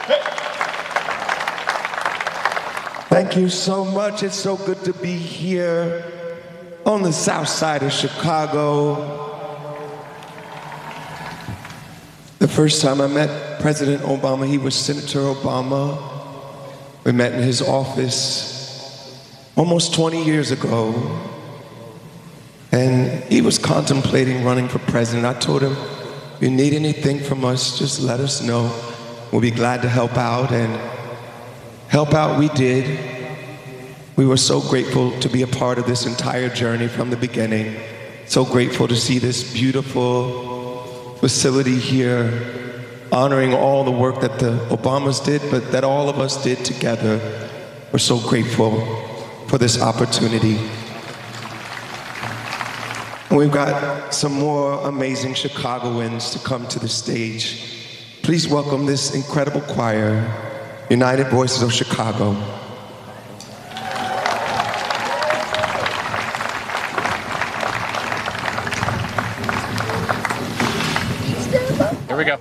Thank you so much. It's so good to be here on the south side of Chicago. The first time I met President Obama, he was Senator Obama. We met in his office almost 20 years ago. And he was contemplating running for president. I told him, if you need anything from us, just let us know. We'll be glad to help out. And help out we did. We were so grateful to be a part of this entire journey from the beginning. So grateful to see this beautiful facility here, honoring all the work that the Obamas did, but that all of us did together. We're so grateful for this opportunity. And we've got some more amazing Chicagoans to come to the stage. Please welcome this incredible choir, United Voices of Chicago. Here we go.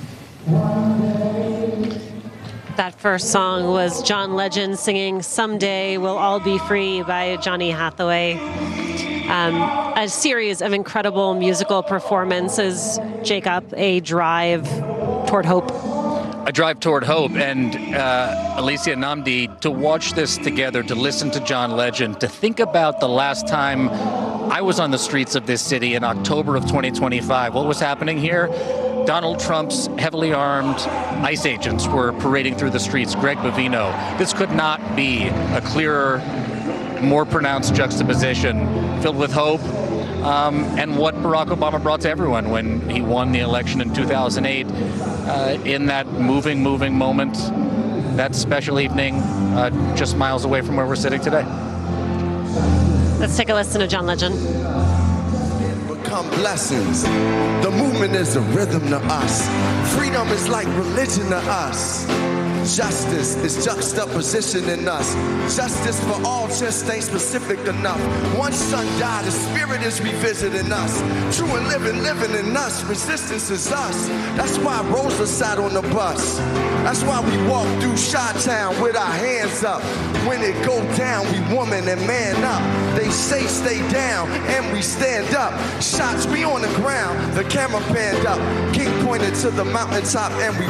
That first song was John Legend singing Someday We'll All Be Free by Johnny Hathaway. A series of incredible musical performances, Jacob, a drive toward hope. A drive toward hope. And Alicia Nnamdi, to watch this together, to listen to John Legend, to think about the last time I was on the streets of this city in October of 2025. What was happening here? Donald Trump's heavily armed ICE agents were parading through the streets. Greg Bovino. This could not be a clearer, more pronounced juxtaposition, filled with hope, and what Barack Obama brought to everyone when he won the election in 2008. In that moving moment, that special evening, just miles away from where we're sitting today. Let's take a listen to John Legend. Become blessings. The movement is a rhythm to us. Freedom is like religion to us. Justice is juxtaposition in us. Justice for all just ain't specific enough. One son died, the spirit is revisiting us. True and living in us. Resistance is us. That's why Rosa sat on the bus. That's why we walk through Chi-Town with our hands up. When it go down, we woman and man up. They say stay down, and we stand up. Shots, we on the ground, the camera panned up. King pointed to the mountaintop, and we